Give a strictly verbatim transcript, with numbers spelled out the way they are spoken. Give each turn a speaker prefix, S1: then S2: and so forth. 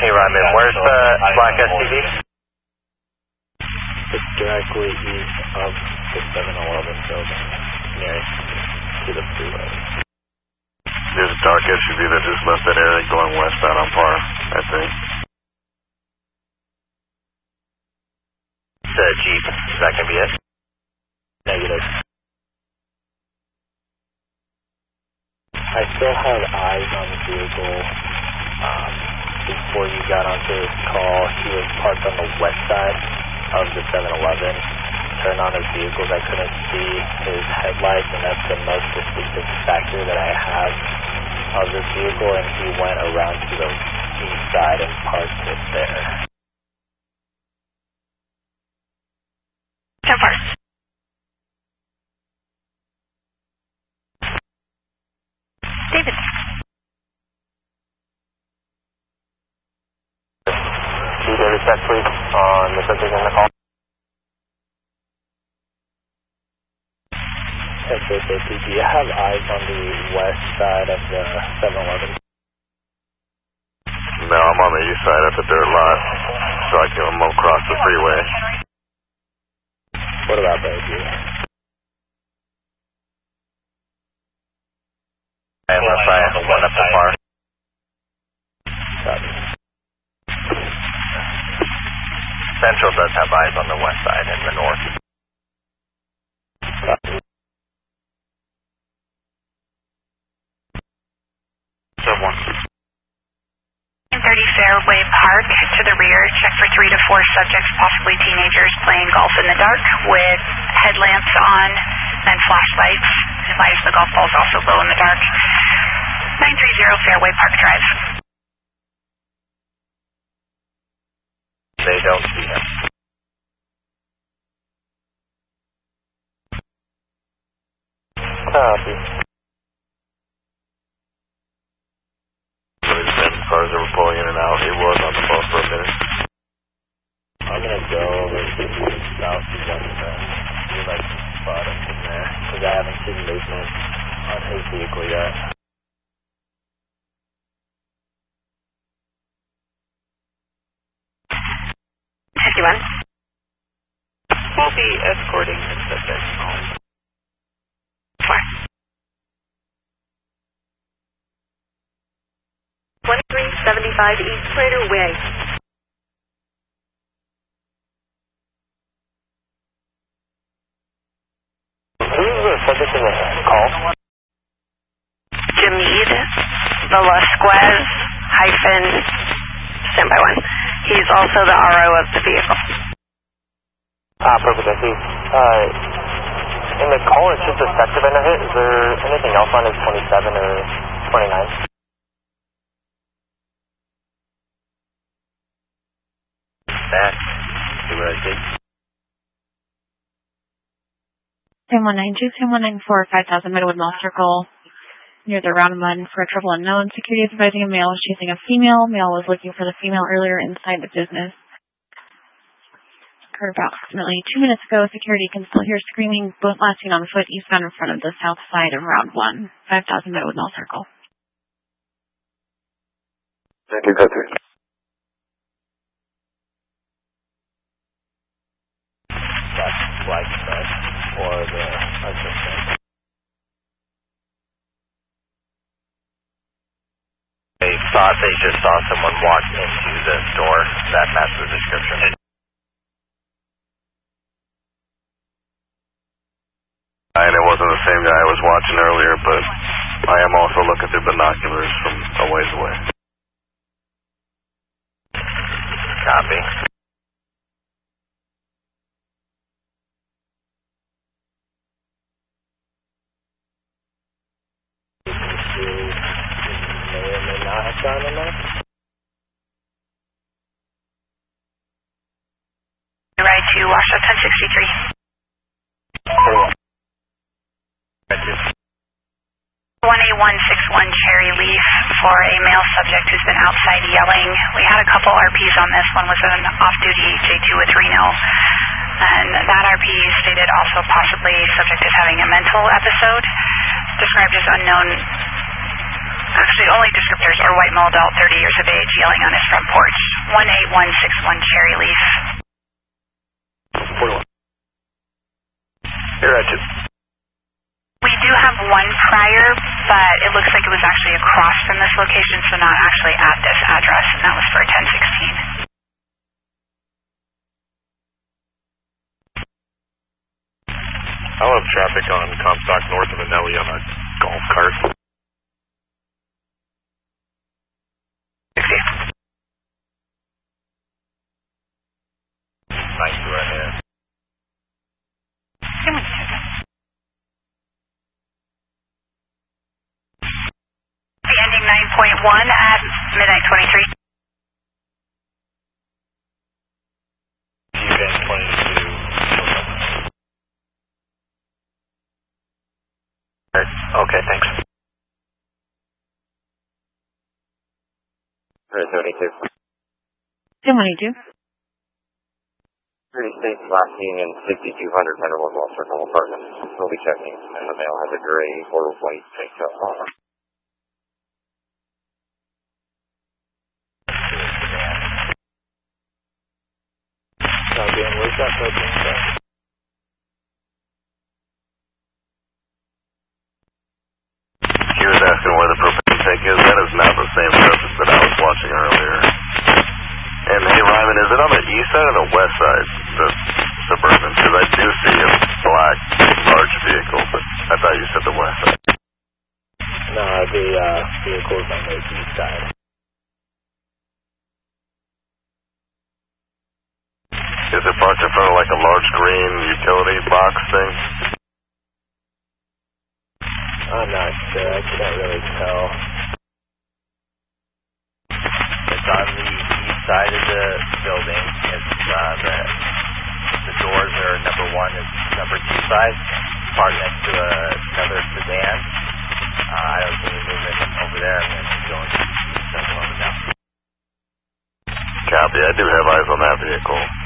S1: Hey, Ryman, where's the black S U V?
S2: It's directly east of the seven eleven building, nearest to the freeway.
S3: There's a dark S U V that just left that area going westbound on Par, I think.
S1: The Jeep, is that going to be it?
S2: Negative. I still had eyes on the vehicle um, before you got onto this call. He was parked on the west side of the seven eleven. Turned on his vehicles, I couldn't see his headlights, and that's the most distinctive factor that I have of this vehicle, and he went around to the east side and parked it there.
S4: ten four. David.
S1: Do you David check, please, on the subject in the call?
S2: S H A P, do you have eyes on the west side of the seven eleven?
S3: No, I'm on the east side at the dirt lot, so I can I'm across the freeway.
S2: What about the idea?
S1: Unless I have one up the Par.
S2: Copy.
S1: Central does have eyes on the west side and the north.
S2: Copy.
S1: Someone.
S4: thirty Fairway Park to the rear. Check for three to four subjects, possibly teenagers, playing golf in the dark with headlamps on and flashlights. Advise the golf balls also glow in the dark. nine three zero Fairway Park Drive.
S1: They don't see him.
S2: Copy.
S3: Cars that were pulling in and out, he was on the phone for a minute.
S2: I'm gonna go over to the southwest and see if I can spot him from there, because I haven't seen movement on his vehicle yet.
S4: fifty-one.
S5: We'll be escorting the subject home.
S4: Four.
S6: twenty-three seventy-five East Crater Way.
S1: Who's the subject in the call?
S4: Jamid Velasquez hyphen standby one. He's also the R O of the vehicle.
S1: Ah, perfect, I see. Uh, in the call, it's just a sector bender hit. Is there anything else on his twenty-seven or twenty-nine? That, see what I see.
S7: ten one nine two, ten one nine four, five thousand Midwood Mall Circle, near the Round One for a trouble unknown. Security is advising a male chasing a female. Male was looking for the female earlier inside the business. Occurred approximately two minutes ago. Security can still hear screaming, both lasting on foot eastbound in front of the south side of Round One, five thousand Midwood Mall Circle.
S3: Thank you, Guthrie.
S2: That's flag set for the assistant.
S1: They thought they just saw someone walk into the store that matched the description.
S3: And it wasn't the same guy I was watching earlier, but I am also looking through binoculars from a ways away.
S1: Copy.
S2: May or may not have gone in there.
S4: Right to Washoe ten sixty-three. one A one six one Cherry Leaf for a male subject who's been outside yelling. We had a couple R Ps on this. One was an off-duty J two with Reno. And that R P stated also possibly subject is having a mental episode, described as unknown Actually, only descriptors are white male adult, thirty years of age, yelling on his front porch. one eight one six one Cherry Leaf.
S2: forty-one. Here at you.
S4: We do have one prior, but it looks like it was actually across from this location, so not actually at this address, and that was for ten sixteen.
S3: I'll have traffic on Comstock north of Anelli on a golf cart.
S2: sixty. Nice to right here.
S4: Ending nine point one at midnight twenty-three.
S2: Event twenty-two. Okay, thanks.
S1: seventy-two.
S7: ten twenty-two.
S1: Pretty State last seen in sixty-two hundred Penderwood Wall Circle apartment. We'll be checking, and the male has a gray or white pickup on.
S2: Now, Dan, where's that propane tank?
S3: He was asking where the propane tank is. That is not the same surface that I was watching earlier. And hey, Ryman, is it on the east side or the west side, the Suburban? Because I do see a black, large vehicle, but I thought you said the west side.
S2: No, the uh, vehicle's on the east side.
S3: Is it parked in front of like a large green utility box thing?
S2: I'm not sure. I can't really tell. It's on the east side of the building. It's uh, the the doors are number one and number two side, parked next to a, another sedan. Uh, I don't see any movement over there. I'm going to go into the second one now.
S3: Copy. I do have eyes on that vehicle.